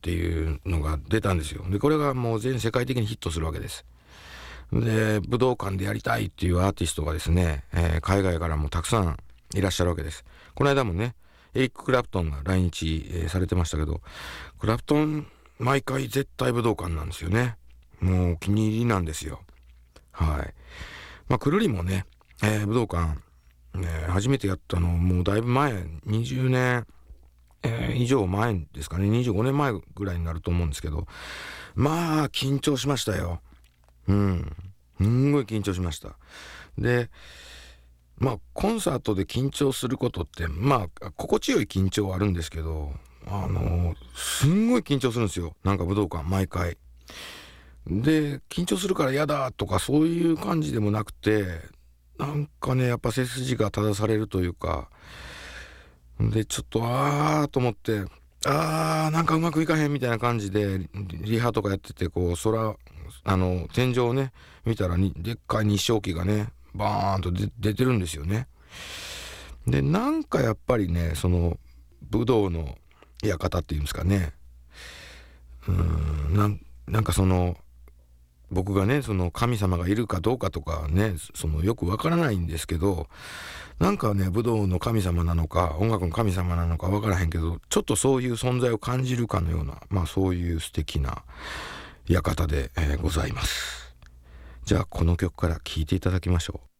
っていうのが出たんですよ。でこれがもう全世界的にヒットするわけです。で武道館でやりたいっていうアーティストがですね、海外からもたくさんいらっしゃるわけです。この間もねエリック・クラプトンが来日、されてましたけど、クラプトン毎回絶対武道館なんですよね。もうお気に入りなんですよ。はい。くるりもね、武道館、初めてやったのもうだいぶ前、20年、以上前ですかね、25年前ぐらいになると思うんですけど、まあ緊張しましたよ。すんごい緊張しました。でコンサートで緊張することって心地よい緊張はあるんですけど、すんごい緊張するんですよ。なんか武道館毎回で緊張するから嫌だとかそういう感じでもなくて、なんかねやっぱ背筋が正されるというかで、ちょっとと思って、なんかうまくいかへんみたいな感じでリハとかやってて、こう天井をね見たらでっかい日照旗がねバーンと出てるんですよね。でなんかやっぱりねその武道の館っていうんですかね、なんかその僕がねその神様がいるかどうかとかねよくわからないんですけど、なんかね武道の神様なのか音楽の神様なのかわからへんけど、ちょっとそういう存在を感じるかのような、そういう素敵な館で、ございます。じゃあこの曲から聴いていただきましょう。